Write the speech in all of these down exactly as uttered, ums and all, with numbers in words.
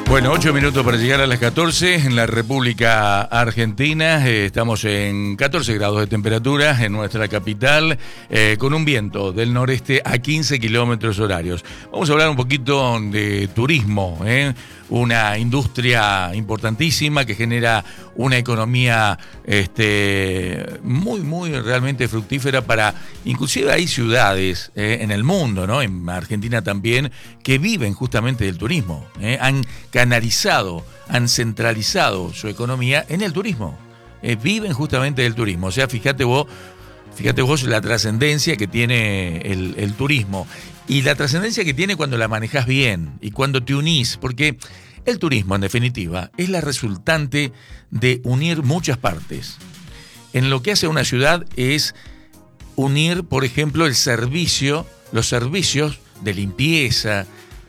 Bueno, ocho minutos para llegar a las catorce en la República Argentina. Eh, estamos en catorce grados de temperatura en nuestra capital, eh, con un viento del noreste a quince kilómetros horarios. Vamos a hablar un poquito de turismo, ¿eh? Una industria importantísima que genera una economía este, muy, muy realmente fructífera para, inclusive hay ciudades eh, en el mundo, ¿no? En Argentina también, que viven justamente del turismo, ¿eh? Han canalizado, han centralizado su economía en el turismo, eh, viven justamente del turismo. O sea, fíjate vos, fíjate vos la trascendencia que tiene el, el turismo. Y la trascendencia que tiene cuando la manejás bien y cuando te unís, porque el turismo, en definitiva, es la resultante de unir muchas partes. En lo que hace una ciudad es unir, por ejemplo, el servicio, los servicios de limpieza,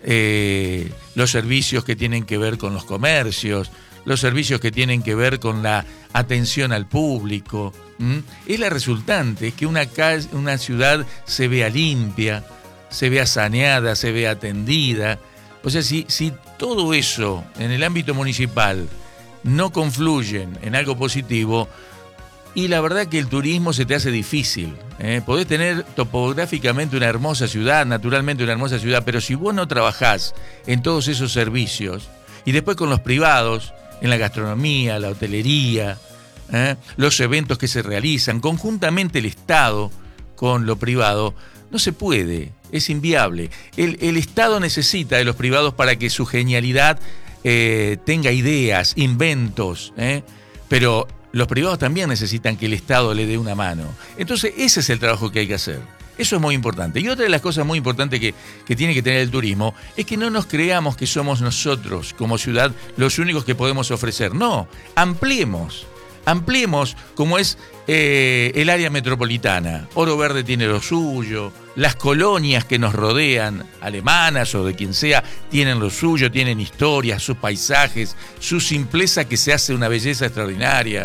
eh, los servicios que tienen que ver con los comercios, los servicios que tienen que ver con la atención al público. ¿Mm? Es la resultante que una, calle, una ciudad se vea limpia, se vea saneada, se vea atendida. O sea, si, si todo eso en el ámbito municipal no confluyen en algo positivo, y la verdad que el turismo se te hace difícil, ¿eh? Podés tener topográficamente una hermosa ciudad, naturalmente una hermosa ciudad, pero si vos no trabajás en todos esos servicios, y después con los privados, en la gastronomía, la hotelería, ¿eh? Los eventos que se realizan, conjuntamente el Estado con lo privado, no se puede, es inviable. El, el Estado necesita de los privados para que su genialidad eh, tenga ideas, inventos, ¿eh? Pero los privados también necesitan que el Estado le dé una mano. Entonces ese es el trabajo que hay que hacer. Eso es muy importante. Y otra de las cosas muy importantes que, que tiene que tener el turismo es que no nos creamos que somos nosotros como ciudad los únicos que podemos ofrecer. No, ampliemos. Ampliemos como es eh, el área metropolitana. Oro Verde tiene lo suyo, las colonias que nos rodean, alemanas o de quien sea, tienen lo suyo, tienen historias, sus paisajes, su simpleza que se hace una belleza extraordinaria.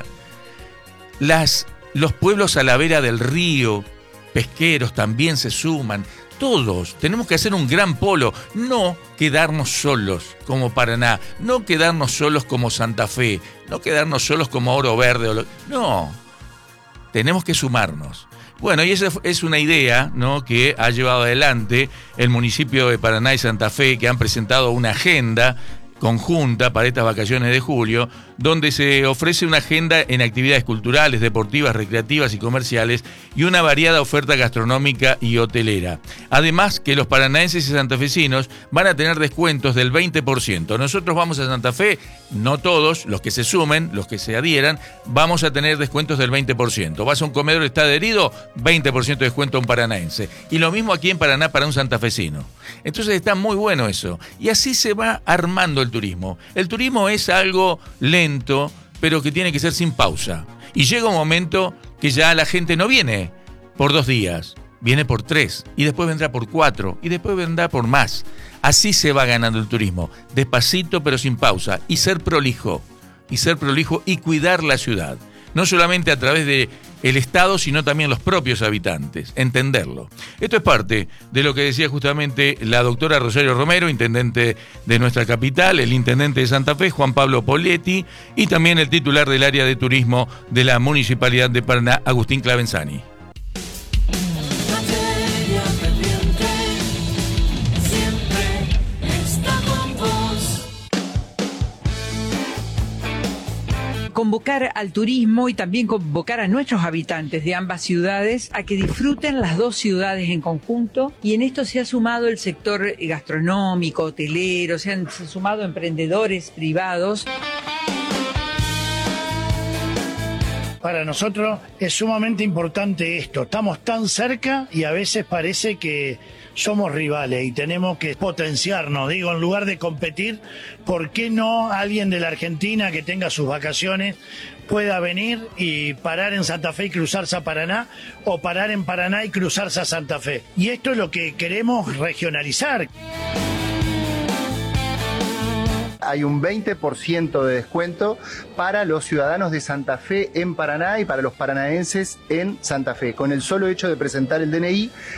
Las, los pueblos a la vera del río, pesqueros también se suman. Todos tenemos que hacer un gran polo, no quedarnos solos como Paraná, no quedarnos solos como Santa Fe, no quedarnos solos como Oro Verde, no, tenemos que sumarnos. Bueno, y esa es una idea, ¿no?, que ha llevado adelante el municipio de Paraná y Santa Fe, que han presentado una agenda conjunta para estas vacaciones de julio, donde se ofrece una agenda en actividades culturales, deportivas, recreativas y comerciales y una variada oferta gastronómica y hotelera. Además que los paranaenses y santafesinos van a tener descuentos del veinte por ciento. Nosotros vamos a Santa Fe, no todos, los que se sumen, los que se adhieran, vamos a tener descuentos del veinte por ciento. Vas a un comedor, está adherido, veinte por ciento de descuento a un paranaense. Y lo mismo aquí en Paraná para un santafesino. Entonces está muy bueno eso. Y así se va armando el turismo. El turismo es algo lento, pero que tiene que ser sin pausa. Y llega un momento que ya la gente no viene por dos días, viene por tres, y después vendrá por cuatro, y después vendrá por más. Así se va ganando el turismo, despacito pero sin pausa, y ser prolijo, y ser prolijo y cuidar la ciudad. No solamente a través de el Estado, sino también los propios habitantes, entenderlo. Esto es parte de lo que decía justamente la doctora Rosario Romero, intendente de nuestra capital, el intendente de Santa Fe, Juan Pablo Poletti, y también el titular del área de turismo de la Municipalidad de Paraná, Agustín Clavenzani. Convocar al turismo y también convocar a nuestros habitantes de ambas ciudades a que disfruten las dos ciudades en conjunto, y en esto se ha sumado el sector gastronómico, hotelero, se han sumado emprendedores privados. Para nosotros es sumamente importante esto, estamos tan cerca y a veces parece que somos rivales y tenemos que potenciarnos, digo, en lugar de competir, ¿por qué no alguien de la Argentina que tenga sus vacaciones pueda venir y parar en Santa Fe y cruzarse a Paraná, o parar en Paraná y cruzarse a Santa Fe? Y esto es lo que queremos regionalizar. Hay un veinte por ciento de descuento para los ciudadanos de Santa Fe en Paraná y para los paranaenses en Santa Fe. Con el solo hecho de presentar el D N I